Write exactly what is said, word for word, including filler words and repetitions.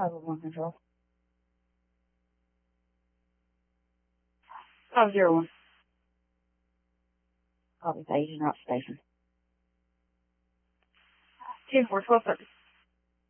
five oh one control. five zero one. Copy, agent out station. ten four, twelve thirty.